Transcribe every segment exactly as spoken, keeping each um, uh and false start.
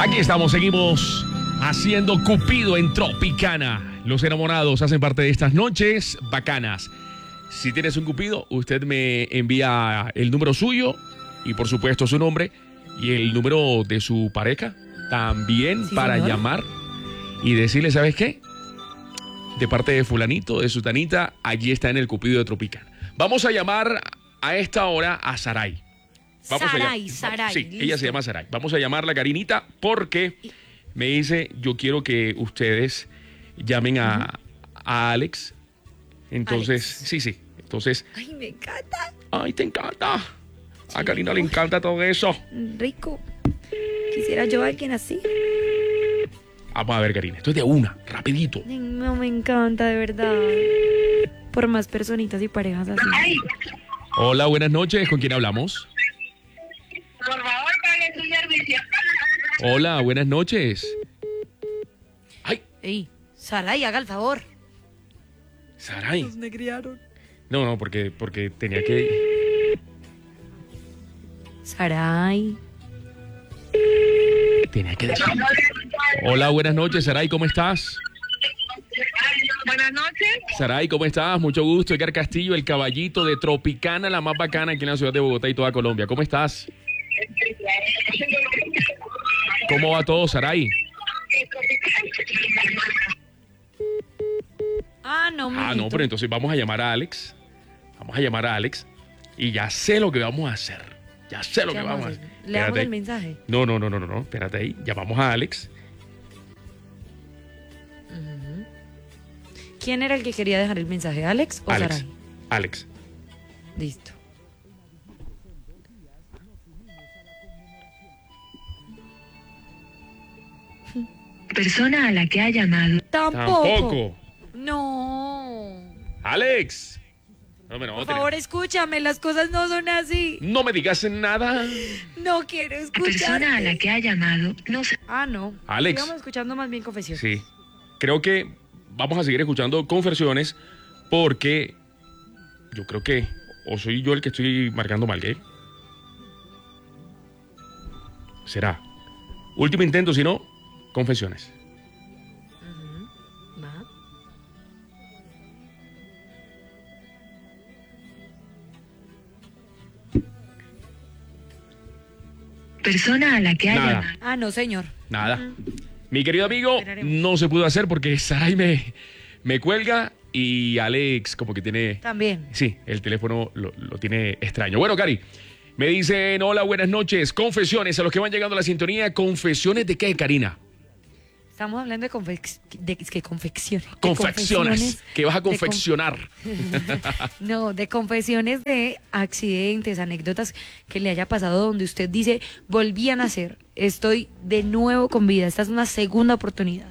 Aquí estamos, seguimos haciendo Cupido en Tropicana. Los enamorados hacen parte de estas noches bacanas. Si tienes un Cupido, usted me envía el número suyo y por supuesto su nombre y el número de su pareja también, sí, para señor, llamar y decirle, ¿sabes qué? De parte de fulanito, de sutanita, allí está en el Cupido de Tropicana. Vamos a llamar a esta hora a Saray. Vamos Saray, a Saray. Sí, listo. Ella se llama Saray. Vamos a llamarla, Karinita, porque me dice, yo quiero que ustedes llamen a, a Alex. Entonces, Alex. sí, sí. Entonces. Ay, me encanta. Ay, te encanta. Sí, a Karina le encanta todo eso. Rico. Quisiera yo a alguien así. Vamos a ver, Karina. Esto es de una, rapidito. No, me encanta, de verdad. Por más personitas y parejas así. Ay. Hola, buenas noches. ¿Con quién hablamos? Por favor, pague su servicio. Hola, buenas noches. Ay. Ey, Saray, haga el favor. Saray. Nos negriaron. No, no, porque, porque tenía que... Saray. Tenía que decir. Hola, buenas noches, Saray, ¿cómo estás? Buenas noches. Saray, ¿cómo estás? Mucho gusto. Edgar Castillo, el caballito de Tropicana, la más bacana aquí en la ciudad de Bogotá y toda Colombia. ¿Cómo estás? ¿Cómo va todo, Saray? Ah, no, mijito. Ah, no, pero entonces vamos a llamar a Alex. Vamos a llamar a Alex. Y ya sé lo que vamos a hacer. Ya sé lo que vamos a hacer. ¿Le damos el mensaje? No, no, no, no, no, no. Espérate ahí. Llamamos a Alex. Uh-huh. ¿Quién era el que quería dejar el mensaje? ¿Alex o Alex. Saray? Alex. Listo. Persona a la que ha llamado. Tampoco. Tampoco. No. Alex. No, me no, Por tenés- favor, escúchame, las cosas no son así. no me digas nada. No quiero La escuchar. persona a la que ha llamado no se... Ah, no. Alex. Sigamos escuchando más bien confesiones. Sí. Creo que vamos a seguir escuchando confesiones porque yo creo que o soy yo el que estoy marcando mal, ¿eh? Será. Último intento, si no, confesiones. Ujú. Va. Persona a la que ha Nada. llamado. Ah, no, señor. Nada. Ujú. Mi querido amigo, Esperaremos. no se pudo hacer porque Saray me, me cuelga y Alex como que tiene... También. Sí, el teléfono lo, lo tiene extraño. Bueno, Cari, me dicen, hola, buenas noches. Confesiones, a los que van llegando a la sintonía, ¿confesiones de qué, Karina? Estamos hablando de, confec de que confecciones. de Confecciones. ¿Qué vas a de con- confeccionar? No, de confesiones de accidentes, anécdotas que le haya pasado donde usted dice, volví a nacer, estoy de nuevo con vida, esta es una segunda oportunidad.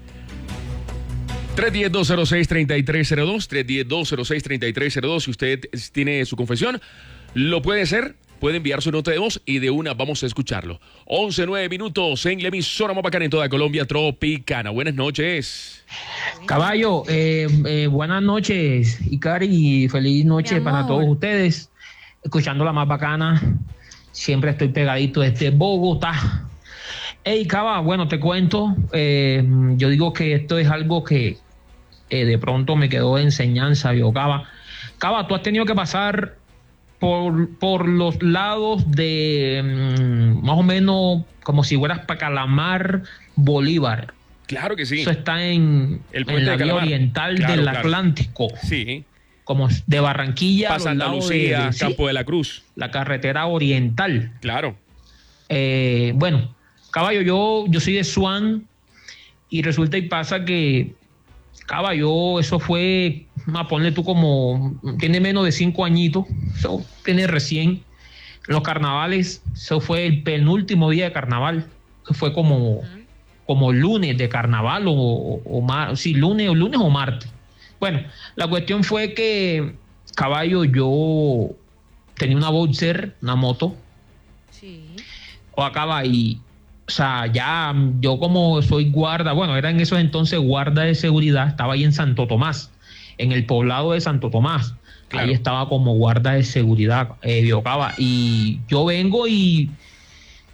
tres uno cero, dos cero seis, tres tres cero dos, tres uno cero, dos cero seis, tres tres cero dos. Si usted tiene su confesión, lo puede hacer, puede enviar su nota de voz y de una vamos a escucharlo. once, nueve minutos en la emisora más bacana en toda Colombia, Tropicana. Buenas noches. Caballo, eh, eh, buenas noches, Icari, y feliz noche Mi para amor. todos ustedes. Escuchando la más bacana, siempre estoy pegadito desde Bogotá. Hey, Caba, bueno, te cuento, eh, yo digo que esto es algo que eh, de pronto me quedó de enseñanza, yo, Caba. Caba, tú has tenido que pasar por, por los lados de mm, más o menos como si fueras para Calamar, Bolívar. Claro que sí. Eso está en, El en puente la de vía Calamar. oriental Claro, del claro. Atlántico, Sí. como de Barranquilla a Pasa los lados de, Andalucía, de- sí, Campo de la Cruz. la carretera oriental. Claro. Eh, bueno, caballo, yo, yo soy de Swan y resulta y pasa que, caballo, eso fue, a ponle tú como, tiene menos de cinco añitos, eso tiene recién, los carnavales, eso fue el penúltimo día de carnaval, eso fue como, como lunes de carnaval o, o, o mar, sí, lunes o lunes o martes. Bueno, la cuestión fue que, caballo, yo tenía una Boxer, una moto, Sí. o acaba y, o sea, ya yo como soy guarda, bueno, era en esos entonces guarda de seguridad, estaba ahí en Santo Tomás, en el poblado de Santo Tomás. Claro. Ahí estaba como guarda de seguridad, eh, Biocaba. Y yo vengo y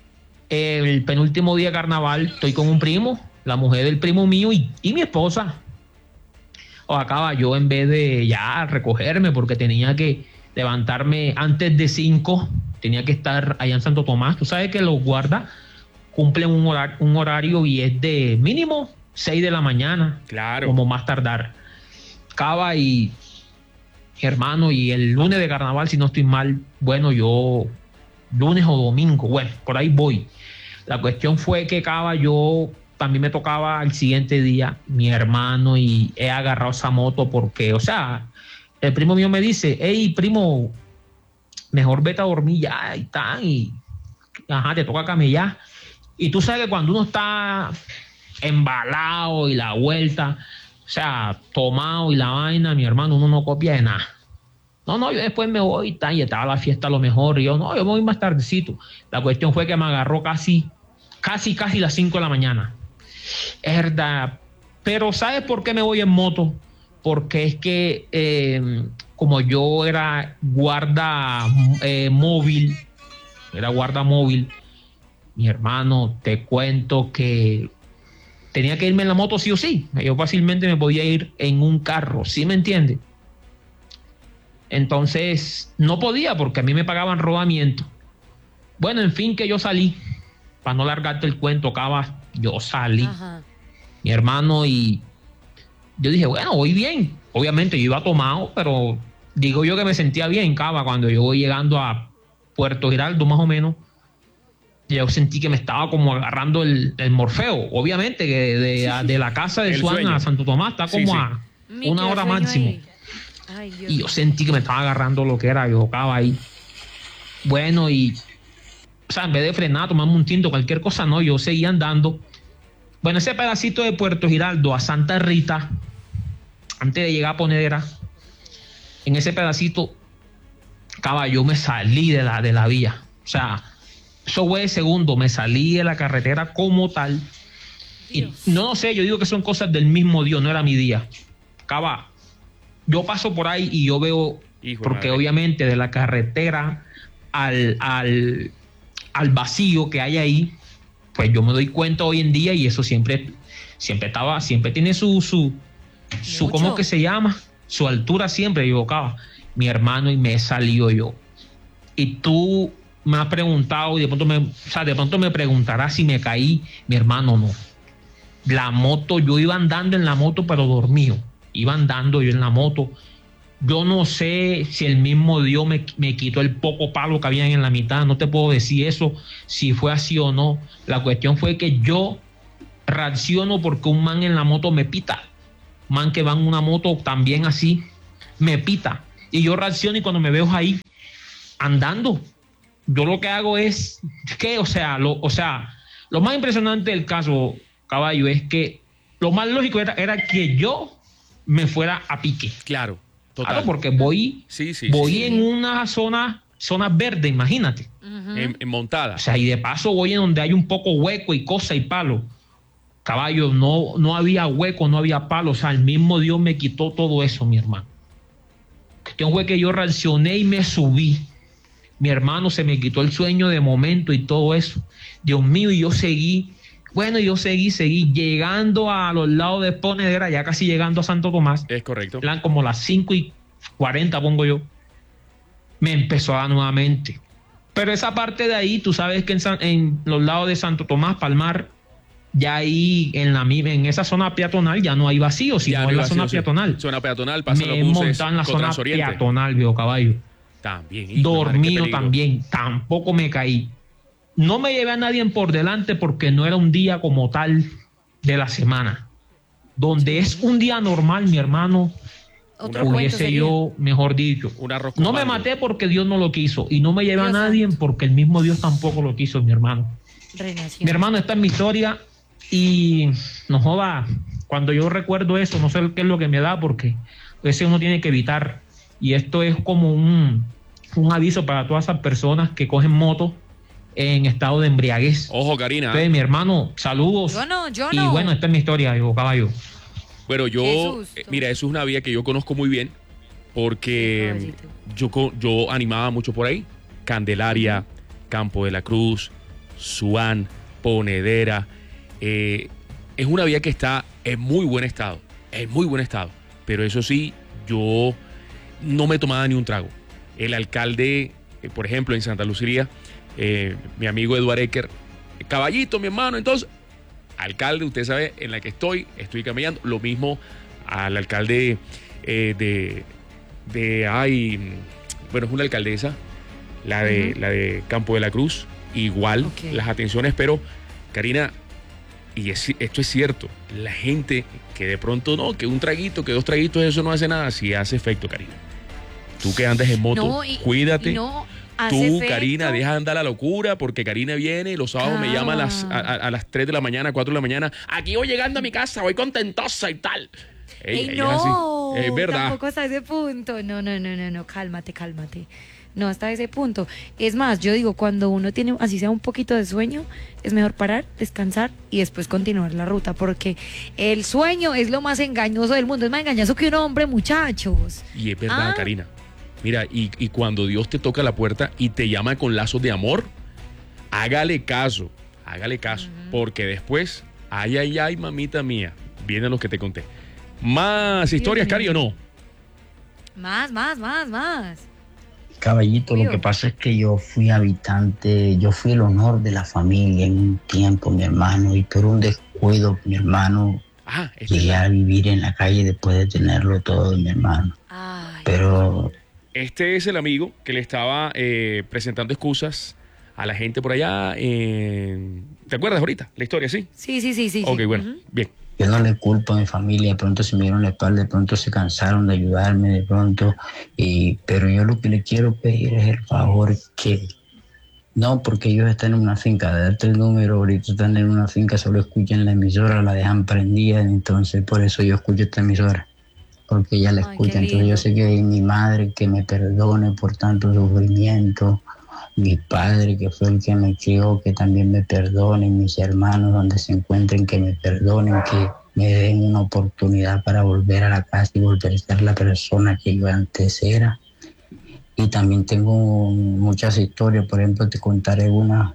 el penúltimo día de carnaval estoy con un primo, la mujer del primo mío y, y mi esposa. O acaba yo en vez de ya recogerme porque tenía que levantarme antes de cinco, tenía que estar allá en Santo Tomás. Tú sabes que los guardas cumplen un horario, un horario y es de mínimo seis de la mañana. Claro. Como más tardar. Cava y hermano, y el lunes de carnaval, si no estoy mal, bueno, yo lunes o domingo, bueno, por ahí voy. La cuestión fue que Cava, yo también me tocaba el siguiente día, mi hermano, y he agarrado esa moto porque, o sea, el primo mío me dice, hey, primo, mejor vete a dormir ya y tal, y ajá, te toca camellar. Y tú sabes que cuando uno está embalado y la vuelta, o sea, tomado y la vaina, mi hermano, uno no copia de nada. No, no, yo después me voy y tal, y estaba la fiesta a lo mejor, y yo, no, yo me voy más tardecito. La cuestión fue que me agarró casi, casi, casi las cinco de la mañana. Es verdad. Pero ¿sabes por qué me voy en moto? Porque es que eh, como yo era guarda eh, móvil, era guarda móvil, mi hermano, te cuento que tenía que irme en la moto sí o sí. Yo fácilmente me podía ir en un carro, ¿sí me entiendes? Entonces no podía porque a mí me pagaban rodamiento. Bueno, en fin, que yo salí. Para no largarte el cuento, Cava, yo salí. Ajá. Mi hermano, y yo dije, bueno, voy bien. Obviamente yo iba tomado, pero digo yo que me sentía bien, Cava, cuando yo voy llegando a Puerto Giraldo, más o menos. Yo sentí que me estaba como agarrando el, el morfeo. Obviamente que de, de, de la casa de Swan a Santo Tomás está como sí, sí. a una hora máximo. Ay, y yo sentí que me estaba agarrando lo que era, yo Cava ahí. Bueno, y o sea, en vez de frenar, tomarme un tinto, cualquier cosa, no, yo seguía andando. Bueno, ese pedacito de Puerto Giraldo a Santa Rita, antes de llegar a Ponedera, en ese pedacito, Cava, yo me salí de la, de la vía. O sea, eso fue de segundo, me salí de la carretera como tal. Y no, no sé, yo digo que son cosas del mismo Dios, no era mi día. Cava, yo paso por ahí y yo veo, hijo, porque madre, obviamente de la carretera al, al, al vacío que hay ahí, pues yo me doy cuenta hoy en día, y eso siempre, siempre estaba, siempre tiene su, su, su ¿cómo que se llama? Su altura siempre, yo Cava, mi hermano, y me salió yo. Y tú me has preguntado, y de pronto me, o sea, de pronto me preguntarás si me caí, mi hermano, no. La moto, yo iba andando en la moto, pero dormido. Iba andando yo en la moto. Yo no sé si el mismo Dios me, me quitó el poco palo que había en la mitad. No te puedo decir eso, si fue así o no. La cuestión fue que yo reacciono porque un man en la moto me pita. Man que va en una moto también así, me pita. Y yo reacciono, y cuando me veo ahí andando, yo lo que hago es que, o sea, lo, o sea, lo más impresionante del caso, caballo, es que lo más lógico era, era que yo me fuera a pique. Claro, total. Claro, porque voy, sí, sí, voy sí, en sí. una zona, zona verde, imagínate. Uh-huh. En, en montada. O sea, y de paso voy en donde hay un poco hueco y cosa y palo. Caballo, no, no había hueco, no había palo. O sea, el mismo Dios me quitó todo eso, mi hermano. La cuestión fue que yo reaccioné y me subí. Mi hermano, se me quitó el sueño de momento y todo eso. Dios mío, y yo seguí. Bueno, yo seguí, seguí, llegando a los lados de Ponedera, ya casi llegando a Santo Tomás. Es correcto. Eran como las cinco y cuarenta, pongo yo. Me empezó a dar nuevamente. Pero esa parte de ahí, tú sabes que en, San, en los lados de Santo Tomás, Palmar, ya ahí en la en esa zona peatonal ya no hay vacío, sino ya no en la vacío, zona sí. peatonal. Zona peatonal, pasan me los buses. Me he montado en la zona Transoriente. peatonal, viejo caballo. También. Hijo, Dormido madre, también, tampoco me caí. No me llevé a nadie por delante porque no era un día como tal de la semana. Donde es un día normal, mi hermano, Otro hubiese yo, mejor dicho. No me maté porque Dios no lo quiso, y no me llevé Dios a nadie santo. Porque el mismo Dios tampoco lo quiso, mi hermano. Renación. Mi hermano, esta es mi historia, y no joda, cuando yo recuerdo eso, no sé qué es lo que me da, porque ese uno tiene que evitar. Y esto es como un, un aviso para todas esas personas que cogen motos en estado de embriaguez. Ojo, Karina. Entonces, mi hermano, saludos. Yo no, yo y no. bueno, esta es mi historia, digo, caballo. Bueno, yo, eh, mira, eso es una vía que yo conozco muy bien, porque yo, yo animaba mucho por ahí. Candelaria, Campo de la Cruz, Suán, Ponedera. Eh, es una vía que está en muy buen estado, en muy buen estado. Pero eso sí, yo no me tomaba ni un trago. El alcalde, eh, por ejemplo, en Santa Lucía, eh, mi amigo Eduardo Ecker, caballito, mi hermano, entonces, alcalde, usted sabe en la que estoy, estoy caminando. Lo mismo al alcalde eh, de, de, ay, bueno, es una alcaldesa, la de, uh-huh. la de Campo de la Cruz, igual, okay. Las atenciones, pero, Karina, y es, esto es cierto, la gente que de pronto no, que un traguito, que dos traguitos, eso no hace nada, sí hace efecto, Karina. Tú que andas en moto, no, y, cuídate. Y no, tú, efecto. Karina, deja de andar la locura, porque Karina viene y los sábados ah. me llama a las, a, a las tres de la mañana, cuatro de la mañana. Aquí voy llegando a mi casa, voy contentosa y tal. Ey, Ey, no, es, es verdad. Tampoco hasta ese punto. No, no, no, no, no, cálmate, cálmate. No, hasta ese punto. Es más, yo digo, cuando uno tiene, así sea un poquito de sueño, es mejor parar, descansar y después continuar la ruta, porque el sueño es lo más engañoso del mundo. Es más engañoso que un hombre, muchachos. Y es verdad, ¿Ah? Karina. Mira, y, y cuando Dios te toca la puerta y te llama con lazos de amor, hágale caso, hágale caso, uh-huh. porque después, ay, ay, ay, mamita mía, vienen los que te conté. ¿Más historias, Cari, o no? Más, más, más, más. Caballito, lo que pasa es que yo fui habitante, yo fui el honor de la familia en un tiempo, mi hermano, y por un descuido, mi hermano, ah, este llegué a vivir en la calle después de tenerlo todo, mi hermano. Ay, pero... Este es el amigo que le estaba eh, presentando excusas a la gente por allá. En... ¿Te acuerdas ahorita la historia, sí? Sí, sí, sí, sí. Ok, sí. bueno, uh-huh. bien. Yo no le culpo a mi familia, de pronto se me dieron la espalda, de pronto se cansaron de ayudarme, de pronto, y, pero yo lo que le quiero pedir es el favor que, no porque ellos están en una finca, de darte el número, ahorita están en una finca, solo escuchan la emisora, la dejan prendida, entonces por eso yo escucho esta emisora, porque ella la escucha. Ay, entonces yo sé que mi madre que me perdone por tanto sufrimiento, mi padre que fue el que me crió, que también me perdone, mis hermanos donde se encuentren que me perdonen, que me den una oportunidad para volver a la casa y volver a ser la persona que yo antes era. Y también tengo muchas historias, por ejemplo te contaré una,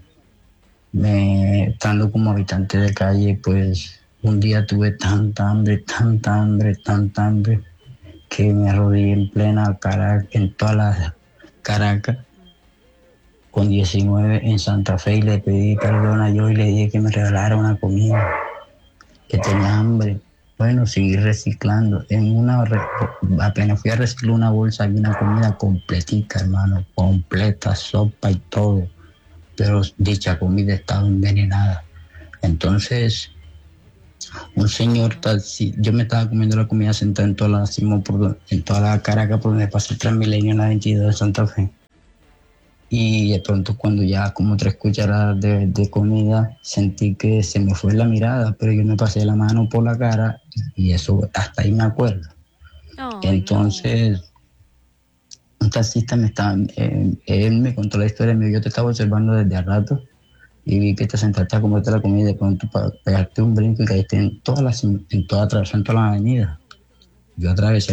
me, estando como habitante de calle, pues un día tuve tanta hambre, tanta hambre, tanta hambre, que me arrodillé en plena Caracas, en toda la Caracas, con diecinueve en Santa Fe, y le pedí perdón a yo y le dije que me regalara una comida, que tenía hambre. Bueno, seguí reciclando. En una, apenas fui a reciclar una bolsa, había una comida completica, hermano, completa, sopa y todo, pero dicha comida estaba envenenada. Entonces, un señor taxi, yo me estaba comiendo la comida sentado en toda la, por, en toda la Caracas, por donde pasa el Transmilenio en la veintidós de Santa Fe. Y de pronto cuando ya como tres cucharadas de, de comida sentí que se me fue la mirada, pero yo me pasé la mano por la cara y eso hasta ahí me acuerdo. Oh, entonces no. Un taxista me estaba, eh, él me contó la historia, yo te estaba observando desde hace rato y vi que te sentaste a comerte la comida y de pronto pegaste un brinco y caíste en toda la, en toda, en toda la avenida. Yo atravesé